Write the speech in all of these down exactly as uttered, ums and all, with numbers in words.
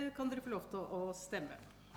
kan dere få lov til å stemme.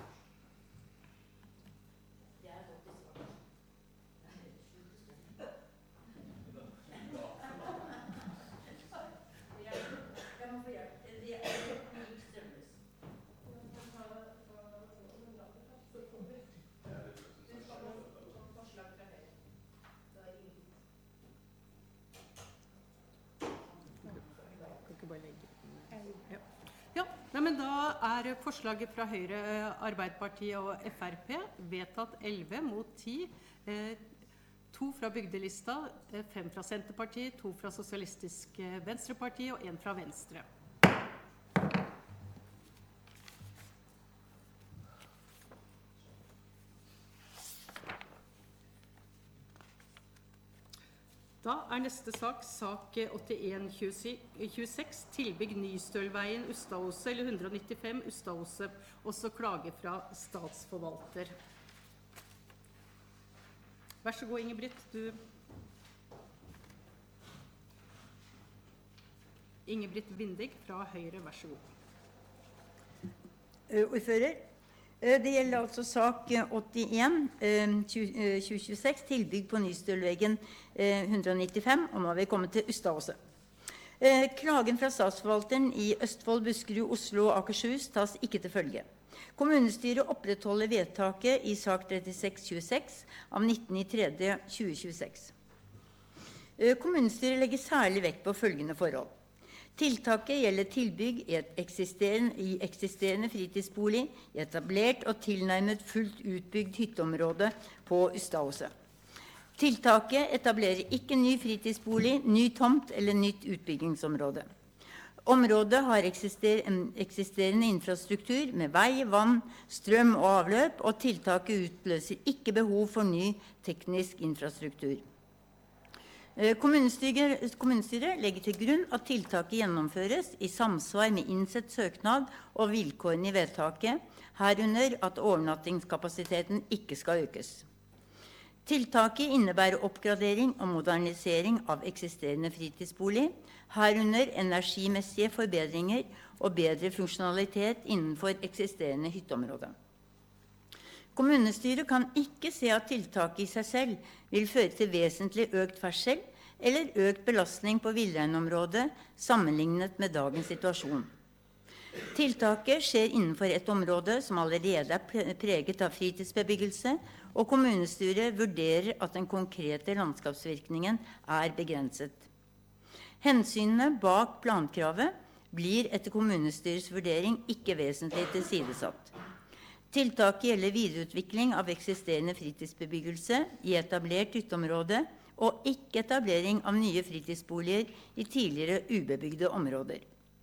Ja, nei, men da er forslaget fra Høyre, Arbeiderpartiet og F R P vedtatt elleve mot ti. Eh, to fra Bygdelista, fem fra Senterpartiet, to fra Sosialistisk Venstreparti og en fra Venstre. Da er neste sak, sak åttien tjueseks, tilbygg Nystølveien, Ustadhuset, eller hundre og nittifem, Ustadhuset, også klage fra statsforvalter. Vær så god, Ingebrigt, du. Ingebrigt Vindig fra Høyre, vær så god. Ordfører. Det gjelder altså sak åttien tjue tjueseks, tilbygg på Nystølveggen hundre og nittifem, og nå har vi kommet til Ustadhuset. Klagen fra statsforvalteren i Østfold, Buskerud, Oslo og Akershus tas ikke til følge. Kommunestyret opprettholder vedtaket i sak trettiseks tjueseks av nittende tredje tjue tjueseks. Kommunestyret legger særlig vekt på følgende forhold. Tiltaket gjelder tilbygg i, et eksisterende, i eksisterende fritidsbolig i etablert og tilnærmet fullt utbygd hytteområde på Ustadhuset. Tiltaket etablerer ikke ny fritidsbolig, ny tomt eller nytt utbyggingsområde. Området har eksister, eksisterende infrastruktur med vei, vann, strøm og avløp, og tiltaket utløser ikke behov for ny teknisk infrastruktur. Kommunestyret, kommunestyret legger til grunn at tiltaket gjennomføres i samsvar med innsett søknad og vilkårene i vedtaket, herunder at overnattingskapasiteten ikke skal økes. Tiltaket innebærer oppgradering og modernisering av eksisterende fritidsbolig, herunder energimessige forbedringer og bedre funksjonalitet innenfor eksisterende hytteområde. Kommunestyret kan ikke se at tiltaket i seg selv vil føre til vesentlig økt ferdsel eller økt belastning på villreinområdet sammenlignet med dagens situasjon. Tiltaket skjer innenfor et område som allerede er preget av fritidsbebyggelse, og kommunestyret vurderer at den konkrete landskapsvirkningen er begrenset. Hensynene bak plankravet blir etter kommunestyrets vurdering ikke vesentlig tilsidesatt. Tiltaket gjelder videreutvikling av eksisterende fritidsbebyggelse i etablert hytteområde og ikke etablering av nye fritidsboliger i tidligere ubebygde områder.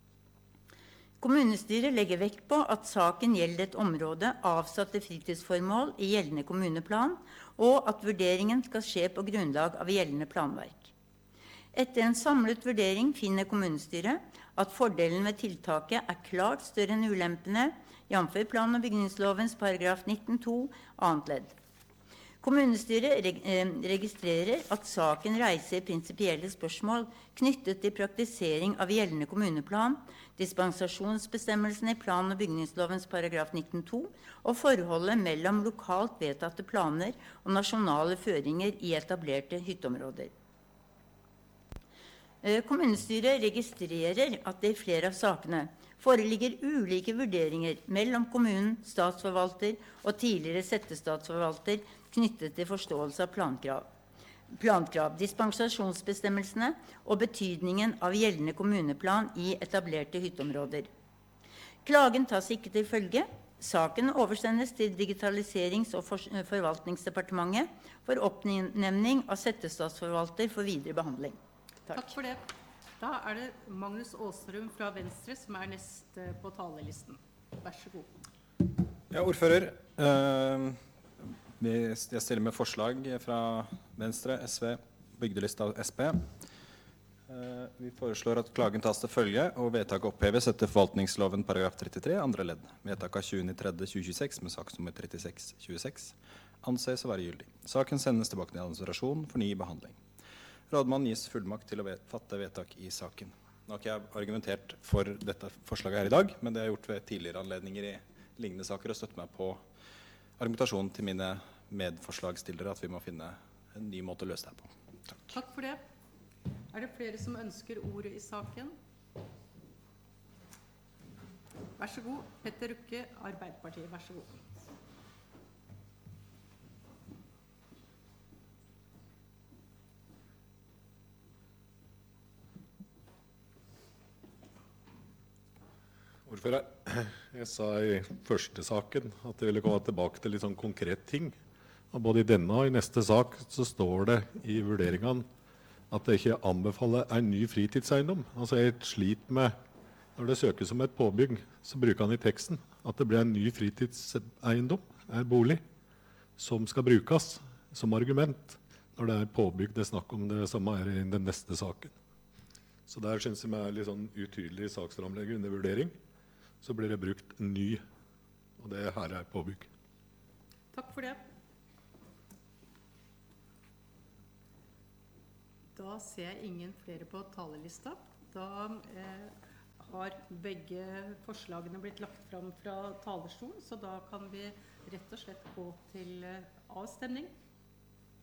Kommunestyret legger vekt på at saken gjelder et område avsatt til fritidsformål i gjeldende kommuneplan, og at vurderingen skal skje på grunnlag av gjeldende planverk. Etter en samlet vurdering finner kommunestyret at fordelen med tiltaket er klart større enn ulempene, jf. plan- og bygningslovens paragraf nitten to, annet ledd. Kommunestyret registrerer at saken reiser prinsipielle spørsmål knyttet til praktisering av gjeldende kommuneplan, dispensasjonsbestemmelsen i plan- og bygningslovens paragraf nitten to og forholdet mellom lokalt vedtatte planer og nasjonale føringer i etablerte hytteområder. Kommunestyret registrerer at det i flere av sakene foreligger ulike vurderinger mellom kommunen, statsforvalter og tidligere settestatsforvalter knyttet til forståelse av plankrav, plankrav, dispensasjonsbestemmelsene og betydningen av gjeldende kommuneplan i etablerte hytteområder. Klagen tas ikke til følge. Saken oversendes til Digitaliserings- og forvaltningsdepartementet for oppnevning av settestatsforvalter for videre behandling. Takk. Takk for det. Da er det Magnus Åsrum fra Venstre som er neste på talerlisten. Vær så god. Ja, ordfører. Uh, jeg stiller med forslag fra Venstre, S V, Bygdelista og S P. Uh, vi foreslår at klagen tas til følge og vedtaket oppheves etter forvaltningsloven paragraf trettitre, andre ledd. Vedtaket av tjuende tredje tjue tjueseks med saksnummer trettiseks tjueseks anses å være gyldig. Saken sendes tilbake til administrasjon for ny behandling. Rådmann gis fullmakt til å vet, fatte vedtak i saken. Nå har ikke jeg argumentert for dette forslaget her i dag, men det har jeg gjort ved tidligere anledninger i lignende saker, og støtter meg på argumentasjonen til mine medforslagsstillere at vi må finne en ny måte å løse det her på. Takk. Takk for det. Er det flere som ønsker ordet i saken? Vær så god, Petter Rukke, Arbeiderpartiet, vær så god. Ordfører, jeg sa i første saken at jeg ville komme tilbake til litt sånn konkret ting. Og både i denne og i neste sak så står det i vurderingene at jeg ikke anbefaler en ny fritidseiendom. Altså jeg sliter med, når det søkes som et påbygg, så bruker han i teksten at det blir en ny fritidseiendom, en bolig, som skal brukes som argument når det er påbygg. Det er snakk om det samme er i den neste saken. Så der synes jeg meg er litt sånn utydelig saksframlegg under vurdering. Så blir det brukt ny, og det her er påbygg. Takk for det. Da ser jeg ingen flere på talerlista. Da eh, har begge forslagene blitt lagt fram fra talerstolen, så da kan vi rett og slett gå til eh, avstemning.